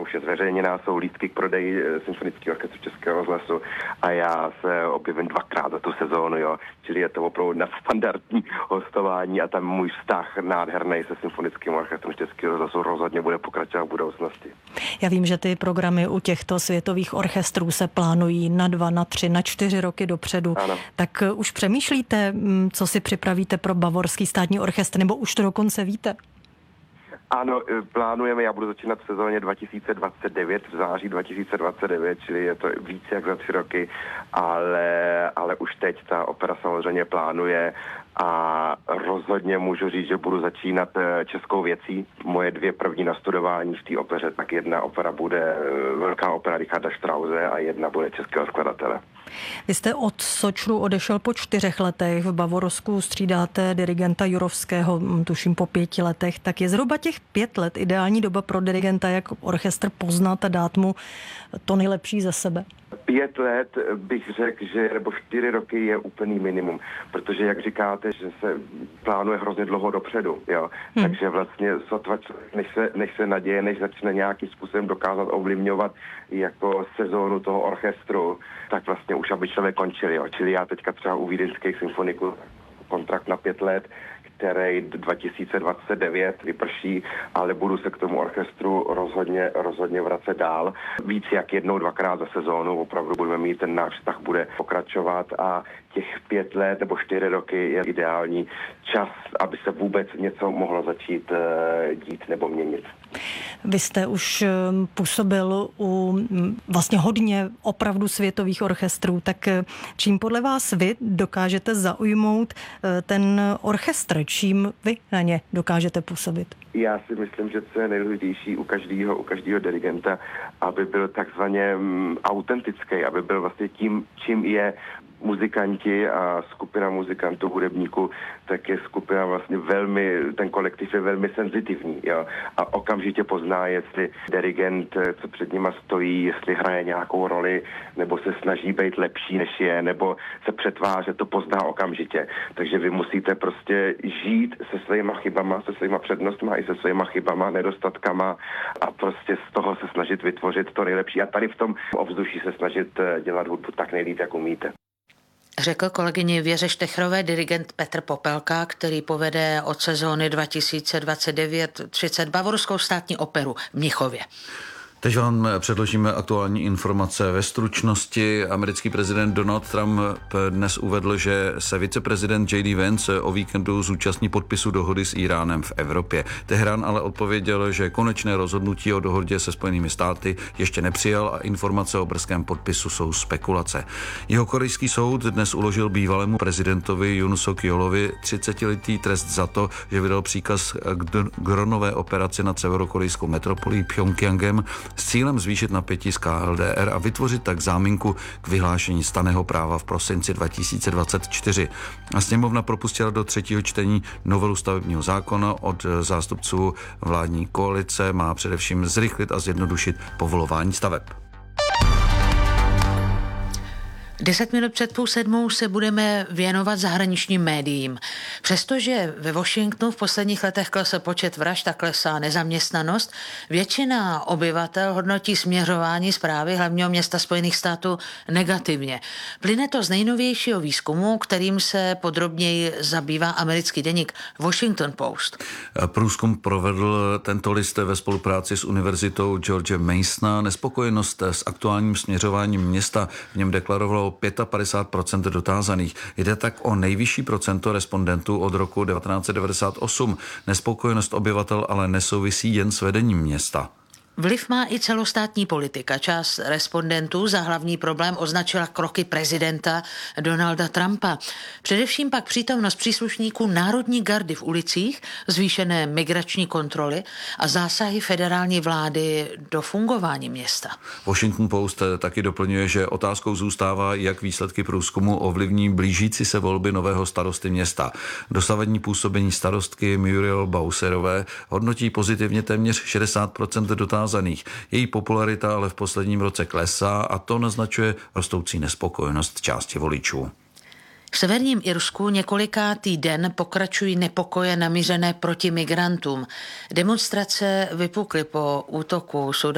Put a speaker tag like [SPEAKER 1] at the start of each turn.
[SPEAKER 1] už je zveřejněná, jsou lístky k prodeji Symfonického orchestru Českého rozhlasu a já se objevím 2krát za tu sezónu, jo. Čili je to opravdu nadstandardní hostování a tam můj vztah nádherný se Symfonickým orchestrem Českého rozhlasu rozhodně bude pokračovat v budoucnosti.
[SPEAKER 2] Já vím, že ty programy u těchto světových orchestrů se plánují na 2, na 3, na 4 roky dopředu.
[SPEAKER 1] Ano.
[SPEAKER 2] Tak už přemýšlíte, co si připravíte pro Bavorský státní orchestr, nebo už to dokonce víte?
[SPEAKER 1] Ano, plánujeme, já budu začínat v sezóně 2029, v září 2029, čili je to víc jak za 3 roky, ale už teď ta opera samozřejmě plánuje a rozhodně můžu říct, že budu začínat českou věcí. Moje 2 první nastudování v té opeře, tak jedna opera bude velká opera Richarda Strause a jedna bude českého skladatele.
[SPEAKER 2] Vy jste od Sočru odešel po 4 letech, v Bavorsku střídáte dirigenta Jurovského, tuším po 5 letech, tak je zhruba těch 5 let ideální doba pro dirigenta, jak orchestr poznat a dát mu to nejlepší ze sebe?
[SPEAKER 1] 5 let bych řekl, že nebo 4 roky je úplný minimum, protože jak říkáte, že se plánuje hrozně dlouho dopředu, jo. Takže vlastně sotva než se naděje, než začne nějakým způsobem dokázat ovlivňovat jako sezónu toho orchestru, tak vlastně už aby člověk končil, jo. Čili já teďka třeba u Vídeňských symfoniků kontrakt na 5 let, který 2029 vyprší, ale budu se k tomu orchestru rozhodně vracet dál. Víc jak 1, 2krát za sezónu, opravdu budeme mít, ten náš vztah bude pokračovat a těch 5 let nebo 4 roky je ideální čas, aby se vůbec něco mohlo začít dít nebo měnit.
[SPEAKER 2] Vy jste už působil u vlastně hodně opravdu světových orchestrů, tak čím podle vás vy dokážete zaujmout ten orchestr, čím vy na ně dokážete působit?
[SPEAKER 1] Já si myslím, že co je nejdůležitější u každého dirigenta, aby byl takzvaně autentický, aby byl vlastně tím, čím je muzikanti a skupina muzikantů, hudebníků, tak je skupina vlastně ten kolektiv je velmi senzitivní, jo. A okamžitě pozná, jestli dirigent, co před nima stojí, jestli hraje nějakou roli, nebo se snaží být lepší, než je, nebo se přetvářet, to pozná okamžitě. Takže vy musíte prostě žít se svýma chybama, se svýma přednostma i se svýma chybama, nedostatkama a prostě z toho se snažit vytvořit to nejlepší. A tady v tom ovzduší se snažit dělat hudbu tak nejlíp, jak umíte.
[SPEAKER 3] Řekl kolegyni Věře Štechrové dirigent Petr Popelka, který povede od sezóny 2029-30 Bavorskou státní operu v Mnichově.
[SPEAKER 4] Teď vám předložíme aktuální informace ve stručnosti. Americký prezident Donald Trump dnes uvedl, že se viceprezident J.D. Vance o víkendu zúčastní podpisu dohody s Íránem v Evropě. Teherán ale odpověděl, že konečné rozhodnutí o dohodě se Spojenými státy ještě nepřijal a informace o brzkém podpisu jsou spekulace. Jihokorejský soud dnes uložil bývalému prezidentovi Yoonu Suk-yeolovi 30letý trest za to, že vydal příkaz k dronové operaci nad severokorejskou metropolí Pchjongjangem s cílem zvýšit napětí z KLDR a vytvořit tak záminku k vyhlášení stanného práva v prosinci 2024. A sněmovna propustila do 3. čtení novelu stavebního zákona od zástupců vládní koalice. Má především zrychlit a zjednodušit povolování staveb.
[SPEAKER 3] 10 minut před 6:30 se budeme věnovat zahraničním médiím. Přestože ve Washingtonu v posledních letech klesl počet vražd a klesá nezaměstnanost, většina obyvatel hodnotí směřování správy hlavního města Spojených států negativně. Plyne to z nejnovějšího výzkumu, kterým se podrobněji zabývá americký deník Washington Post.
[SPEAKER 4] Průzkum provedl tento list ve spolupráci s univerzitou George Masona. Nespokojenost s aktuálním směřováním města v něm deklarovalo 55% dotázaných. Jde tak o nejvyšší procento respondentů od roku 1998. Nespokojenost obyvatel ale nesouvisí jen s vedením města.
[SPEAKER 3] Vliv má i celostátní politika. Část respondentů za hlavní problém označila kroky prezidenta Donalda Trumpa. Především pak přítomnost příslušníků Národní gardy v ulicích, zvýšené migrační kontroly a zásahy federální vlády do fungování města.
[SPEAKER 4] Washington Post taky doplňuje, že otázkou zůstává, jak výsledky průzkumu ovlivní blížící se volby nového starosty města. Dosavadní působení starostky Muriel Bowserové hodnotí pozitivně téměř 60% dotázaných. Její popularita ale v posledním roce klesá a to naznačuje rostoucí nespokojenost části voličů.
[SPEAKER 3] V severním Irsku několikátý den pokračují nepokoje namířené proti migrantům. Demonstrace vypukly po útoku